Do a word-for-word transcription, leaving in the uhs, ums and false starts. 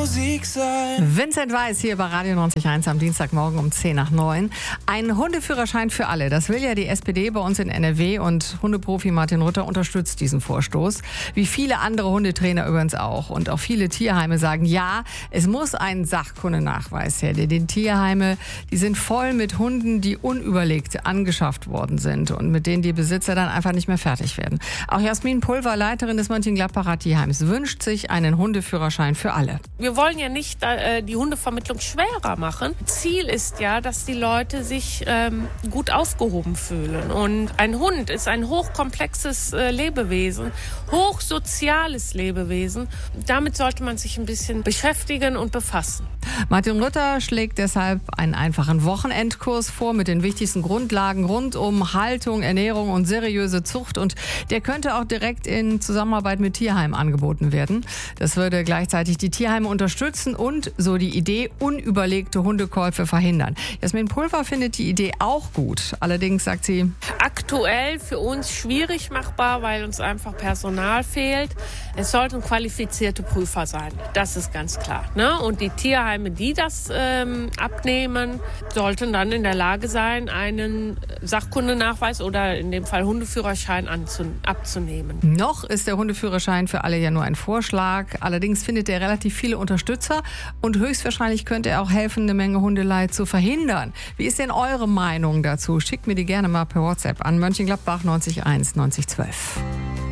Musik sein. Vincent Weiss hier bei Radio neunzig Komma eins am Dienstagmorgen um zehn nach neun. Ein Hundeführerschein für alle. Das will ja die S P D bei uns in N R W und Hundeprofi Martin Rütter unterstützt diesen Vorstoß. Wie viele andere Hundetrainer übrigens auch. Und auch viele Tierheime sagen, ja, es muss ein Sachkundenachweis her. Denn die Tierheime, die sind voll mit Hunden, die unüberlegt angeschafft worden sind und mit denen die Besitzer dann einfach nicht mehr fertig werden. Auch Jasmin Pulver, Leiterin des Mönchengladbacher Tierheims, wünscht sich einen Hundeführerschein für alle. Wir wollen ja nicht äh, die Hundevermittlung schwerer machen. Ziel ist ja, dass die Leute sich ähm, gut aufgehoben fühlen. Und ein Hund ist ein hochkomplexes äh, Lebewesen, hochsoziales Lebewesen. Damit sollte man sich ein bisschen beschäftigen und befassen. Martin Rütter schlägt deshalb einen einfachen Wochenendkurs vor mit den wichtigsten Grundlagen rund um Haltung, Ernährung und seriöse Zucht. Und der könnte auch direkt in Zusammenarbeit mit Tierheimen angeboten werden. Das würde gleichzeitig die Tierheime unterstützen und, so die Idee, unüberlegte Hundekäufe verhindern. Jasmin Pulver findet die Idee auch gut. Allerdings sagt sie, aktuell für uns schwierig machbar, weil uns einfach Personal fehlt. Es sollten qualifizierte Prüfer sein. Das ist ganz klar. Ne? Und die Tierheime, die das ähm, abnehmen, sollten dann in der Lage sein, einen Sachkundenachweis oder in dem Fall Hundeführerschein anzu- abzunehmen. Noch ist der Hundeführerschein für alle ja nur ein Vorschlag. Allerdings findet er relativ viele Unterstützer und höchstwahrscheinlich könnte er auch helfen, eine Menge Hundeleid zu verhindern. Wie ist denn eure Meinung dazu? Schickt mir die gerne mal per WhatsApp an Mönchengladbach neunzig eins neunzig zwölf.